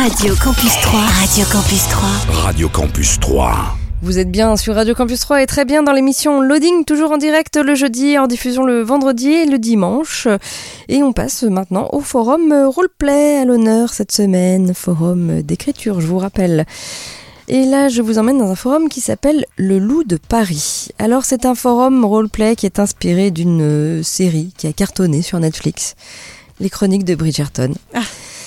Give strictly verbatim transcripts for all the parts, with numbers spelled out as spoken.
Radio Campus trois. Radio Campus trois. Radio Campus trois. Vous êtes bien sur Radio Campus trois et très bien dans l'émission Loading, toujours en direct le jeudi, en diffusion le vendredi et le dimanche. Et on passe maintenant au forum Roleplay à l'honneur cette semaine, forum d'écriture, je vous rappelle. Et là, je vous emmène dans un forum qui s'appelle Le Loup de Paris. Alors, c'est un forum roleplay qui est inspiré d'une série qui a cartonné sur Netflix, Les Chroniques de Bridgerton. Ah.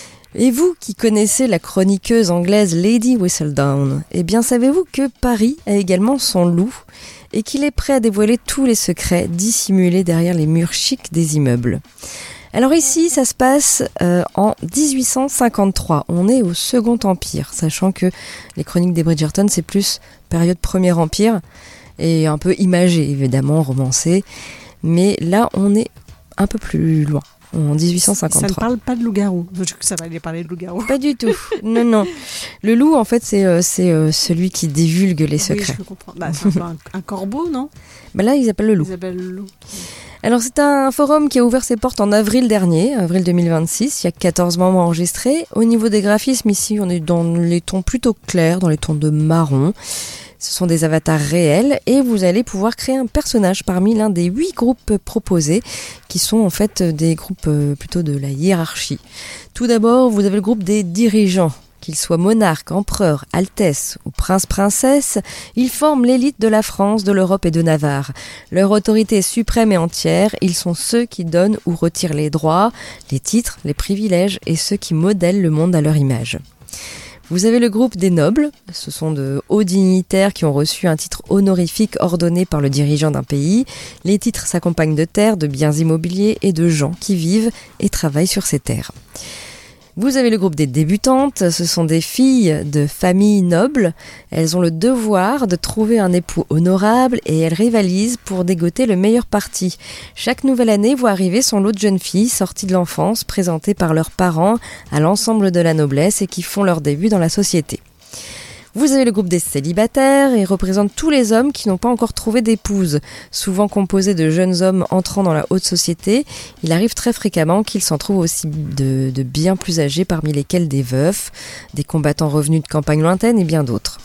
Et vous qui connaissez la chroniqueuse anglaise Lady Whistledown, eh bien savez-vous que Paris a également son loup et qu'il est prêt à dévoiler tous les secrets dissimulés derrière les murs chics des immeubles. Alors ici, ça se passe euh, en dix-huit cent cinquante-trois. On est au Second Empire, sachant que les Chroniques des Bridgerton, c'est plus période Premier Empire et un peu imagé, évidemment, romancé. Mais là, on est un peu plus loin. En dix-huit cent cinquante-trois. Ça ne parle pas de loup-garou. Ça va aller parler de loup-garou. Pas du tout. Non, non. Le loup, en fait, c'est, euh, c'est euh, celui qui divulgue les secrets. Oui, je comprends. Bah, c'est un peu un, un corbeau, non ? Bah là, ils appellent le loup. Ils appellent le loup. Alors, c'est un forum qui a ouvert ses portes en avril dernier, avril deux mille vingt-six. Il y a quatorze membres enregistrés. Au niveau des graphismes, ici, on est dans les tons plutôt clairs, dans les tons de marron. Ce sont des avatars réels et vous allez pouvoir créer un personnage parmi l'un des huit groupes proposés qui sont en fait des groupes plutôt de la hiérarchie. Tout d'abord, vous avez le groupe des dirigeants. Qu'ils soient monarques, empereurs, altesses ou princes-princesses, ils forment l'élite de la France, de l'Europe et de Navarre. Leur autorité est suprême et entière, ils sont ceux qui donnent ou retirent les droits, les titres, les privilèges et ceux qui modèlent le monde à leur image. Vous avez le groupe des nobles, ce sont de hauts dignitaires qui ont reçu un titre honorifique ordonné par le dirigeant d'un pays. Les titres s'accompagnent de terres, de biens immobiliers et de gens qui vivent et travaillent sur ces terres. Vous avez le groupe des débutantes, ce sont des filles de familles nobles. Elles ont le devoir de trouver un époux honorable et elles rivalisent pour dégoter le meilleur parti. Chaque nouvelle année voit arriver son lot de jeunes filles sorties de l'enfance, présentées par leurs parents à l'ensemble de la noblesse et qui font leur début dans la société. Vous avez le groupe des célibataires et représentent tous les hommes qui n'ont pas encore trouvé d'épouse. Souvent composés de jeunes hommes entrant dans la haute société, il arrive très fréquemment qu'ils s'en trouvent aussi de, de bien plus âgés, parmi lesquels des veufs, des combattants revenus de campagnes lointaines et bien d'autres.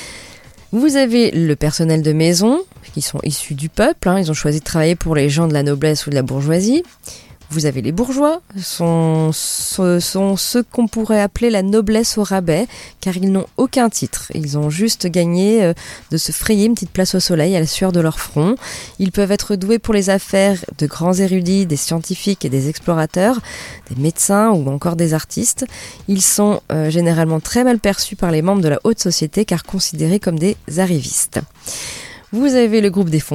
Vous avez le personnel de maison, qui sont issus du peuple, hein, ils ont choisi de travailler pour les gens de la noblesse ou de la bourgeoisie. Vous avez les bourgeois, sont, ce sont ceux qu'on pourrait appeler la noblesse au rabais, car ils n'ont aucun titre. Ils ont juste gagné euh, de se frayer une petite place au soleil à la sueur de leur front. Ils peuvent être doués pour les affaires de grands érudits, des scientifiques et des explorateurs, des médecins ou encore des artistes. Ils sont euh, généralement très mal perçus par les membres de la haute société, car considérés comme des arrivistes. Vous avez le groupe des